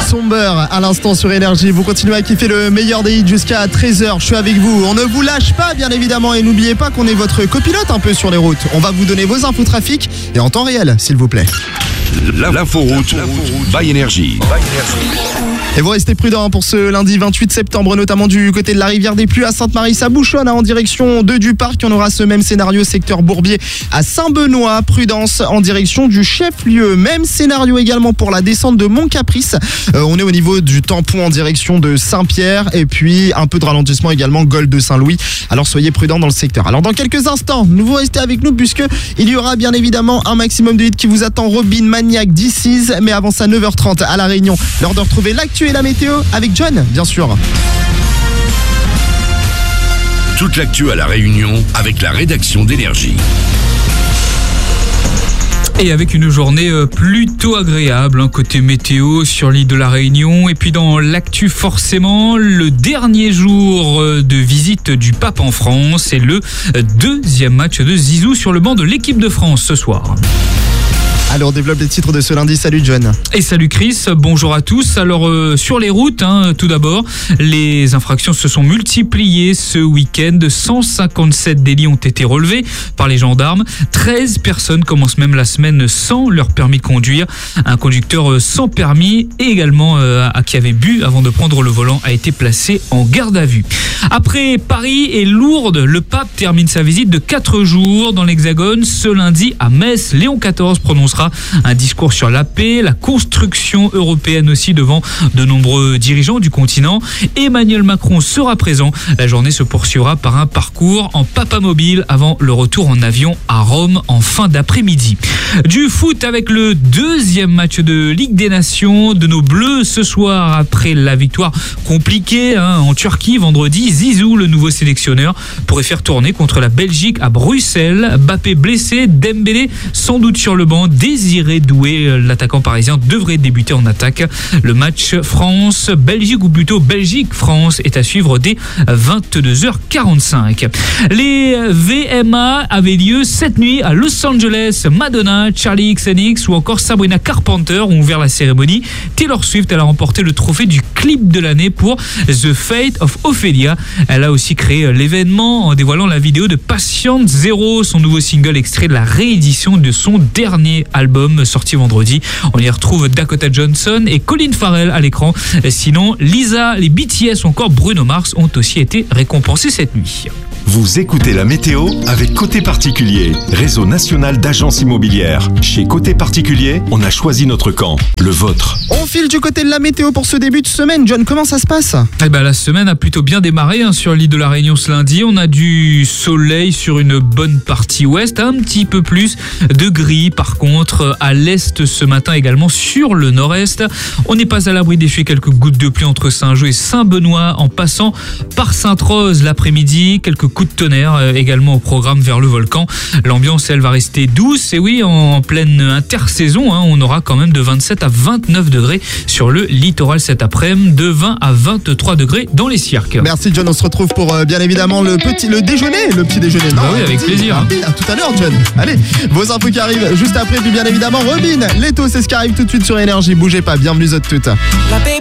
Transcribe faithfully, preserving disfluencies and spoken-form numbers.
Somber à l'instant sur Énergie. Vous continuez à kiffer le meilleur des hits jusqu'à treize heures. Je suis avec vous. On ne vous lâche pas, bien évidemment. Et n'oubliez pas qu'on est votre copilote un peu sur les routes. On va vous donner vos infos trafic et en temps réel, s'il vous plaît. L'inforoute by Énergie. Et vous restez prudents pour ce lundi vingt-huit septembre, notamment du côté de la rivière des Pluies à Sainte-Marie. Ça bouchonne hein, en direction de du Parc. On aura ce même scénario secteur Bourbier à Saint-Benoît. Prudence en direction du chef-lieu. Même scénario également pour la descente de Mont-Caprice. Euh, on est au niveau du tampon en direction de Saint-Pierre. Et puis un peu de ralentissement également Golfe de Saint-Louis. Alors soyez prudents dans le secteur. Alors dans quelques instants, nous vous restez avec nous puisque il y aura bien évidemment un maximum de hits qui vous attend. Robin, Maniac, D C's. Mais avant ça, neuf heures trente à La Réunion. L'heure de retrouver l'actu et la météo avec John, bien sûr. Toute l'actu à La Réunion avec la rédaction d'Énergie. Et avec une journée plutôt agréable, hein, côté météo sur l'île de la Réunion. Et puis dans l'actu forcément, le dernier jour de visite du pape en France et le deuxième match de Zizou sur le banc de l'équipe de France ce soir. Allez, on développe les titres de ce lundi. Salut John. Et salut Chris, bonjour à tous. Alors euh, sur les routes, hein, tout d'abord, les infractions se sont multipliées ce week-end. cent cinquante-sept délits ont été relevés par les gendarmes. treize personnes commencent même la semaine sans leur permis de conduire. Un conducteur sans permis et également euh, à qui avait bu avant de prendre le volant a été placé en garde à vue. Après Paris et Lourdes, le pape termine sa visite de quatre jours dans l'Hexagone. Ce lundi à Metz, Léon quatorze prononcera un discours sur la paix, la construction européenne aussi devant de nombreux dirigeants du continent. Emmanuel Macron sera présent. La journée se poursuivra par un parcours en papamobile avant le retour en avion à Rome en fin d'après-midi. Du foot avec le deuxième match de Ligue des Nations de nos Bleus ce soir après la victoire compliquée hein, en Turquie vendredi. Zizou, le nouveau sélectionneur, pourrait faire tourner contre la Belgique à Bruxelles. Mbappé blessé, Dembélé sans doute sur le banc. Désiré Doué, l'attaquant parisien, devrait débuter en attaque. Le match France-Belgique, ou plutôt Belgique-France, est à suivre dès vingt-deux heures quarante-cinq. Les V M A avaient lieu cette nuit à Los Angeles. Madonna, Charlie X N X ou encore Sabrina Carpenter ont ouvert la cérémonie. Taylor Swift, elle a remporté le trophée du clip de l'année pour The Fate of Ophelia. Elle a aussi créé l'événement en dévoilant la vidéo de Patient Zero, son nouveau single extrait de la réédition de son dernier album sorti vendredi. On y retrouve Dakota Johnson et Colin Farrell à l'écran. Sinon, Lisa, les B T S ou encore Bruno Mars ont aussi été récompensés cette nuit. Vous écoutez la météo avec Côté Particulier, réseau national d'agences immobilières. Chez Côté Particulier, on a choisi notre camp, le vôtre. On file du côté de la météo pour ce début de semaine. John, comment ça se passe ? Eh ben, la semaine a plutôt bien démarré hein, sur l'île de la Réunion ce lundi. On a du soleil sur une bonne partie ouest, un petit peu plus de gris par contre à l'est ce matin également sur le nord-est. On n'est pas à l'abri d'essuyer quelques gouttes de pluie entre Saint-Jean et Saint-Benoît en passant par Sainte-Rose l'après-midi. Quelques coups de tonnerre euh, également au programme vers le volcan. L'ambiance, elle, va rester douce. Et oui, en pleine intersaison, hein, on aura quand même de vingt-sept à vingt-neuf degrés sur le littoral cet après-midi, de vingt à vingt-trois degrés dans les cirques. Merci John, on se retrouve pour euh, bien évidemment le petit le déjeuner, le petit déjeuner. Non, bah oui, avec petit, plaisir. Ah, oui, à tout à l'heure John. Allez, vos infos qui arrivent juste après, puis bien évidemment Robin, Leto, c'est ce qui arrive tout de suite sur Énergie. Bougez pas, bienvenue à toutes.